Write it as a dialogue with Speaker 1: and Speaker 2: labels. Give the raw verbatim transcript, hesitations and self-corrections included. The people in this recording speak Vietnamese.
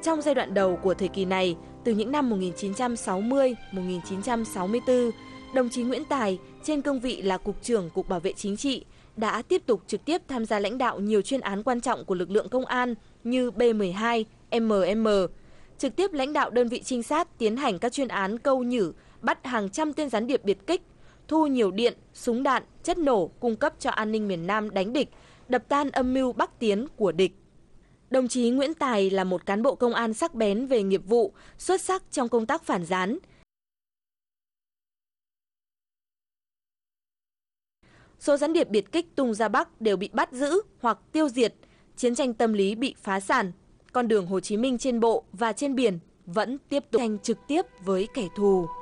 Speaker 1: Trong giai đoạn đầu của thời kỳ này, từ những năm một nghìn chín trăm sáu mươi đến một nghìn chín trăm sáu mươi tư, đồng chí Nguyễn Tài trên cương vị là Cục trưởng Cục Bảo vệ Chính trị đã tiếp tục trực tiếp tham gia lãnh đạo nhiều chuyên án quan trọng của lực lượng công an như B mười hai, M M, trực tiếp lãnh đạo đơn vị trinh sát tiến hành các chuyên án câu nhử, bắt hàng trăm tên gián điệp biệt kích, thu nhiều điện, súng đạn, chất nổ cung cấp cho an ninh miền Nam đánh địch, đập tan âm mưu Bắc tiến của địch. Đồng chí Nguyễn Tài là một cán bộ công an sắc bén về nghiệp vụ, xuất sắc trong công tác phản gián. Số gián điệp biệt kích tung ra Bắc đều bị bắt giữ hoặc tiêu diệt, chiến tranh tâm lý bị phá sản, con đường Hồ Chí Minh trên bộ và trên biển vẫn tiếp tục tranh trực tiếp với kẻ thù.